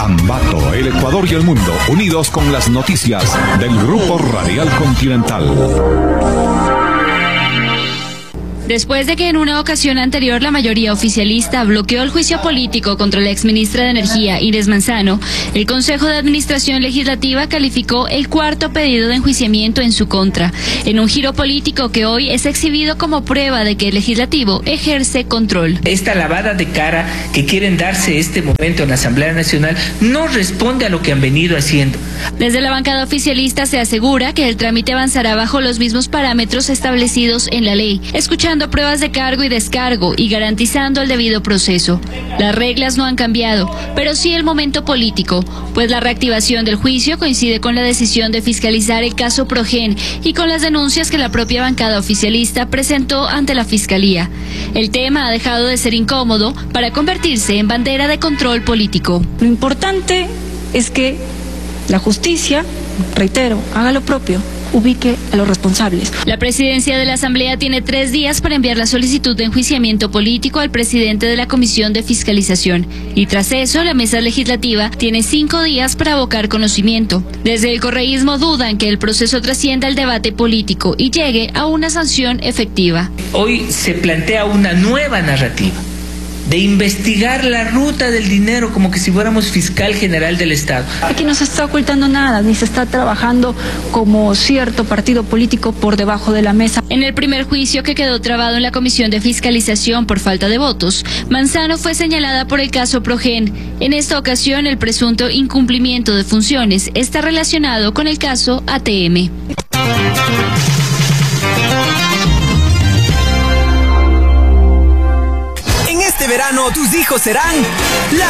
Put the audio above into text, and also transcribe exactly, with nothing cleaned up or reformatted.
Ambato, el Ecuador y el mundo, unidos con las noticias del Grupo Radial Continental. Después de que en una ocasión anterior la mayoría oficialista bloqueó el juicio político contra la exministra de Energía, Inés Manzano, el Consejo de Administración Legislativa calificó el cuarto pedido de enjuiciamiento en su contra, en un giro político que hoy es exhibido como prueba de que el Legislativo ejerce control. Esta lavada de cara que quieren darse este momento en la Asamblea Nacional no responde a lo que han venido haciendo. Desde la bancada oficialista se asegura que el trámite avanzará bajo los mismos parámetros establecidos en la ley, escuchando pruebas de cargo y descargo y garantizando el debido proceso. Las reglas no han cambiado, pero sí el momento político, pues la reactivación del juicio coincide con la decisión de fiscalizar el caso Progen y con las denuncias que la propia bancada oficialista presentó ante la Fiscalía. El tema ha dejado de ser incómodo para convertirse en bandera de control político. Lo importante es que la justicia, reitero, haga lo propio, ubique a los responsables. La presidencia de la Asamblea tiene tres días para enviar la solicitud de enjuiciamiento político al presidente de la Comisión de Fiscalización y tras eso la mesa legislativa tiene cinco días para abocar conocimiento. Desde el correísmo dudan que el proceso trascienda el debate político y llegue a una sanción efectiva. Hoy se plantea una nueva narrativa de investigar la ruta del dinero como que si fuéramos fiscal general del Estado. Aquí no se está ocultando nada, ni se está trabajando como cierto partido político por debajo de la mesa. En el primer juicio que quedó trabado en la Comisión de Fiscalización por falta de votos, Manzano fue señalada por el caso Progen. En esta ocasión, el presunto incumplimiento de funciones está relacionado con el caso A T M. Este verano tus hijos serán la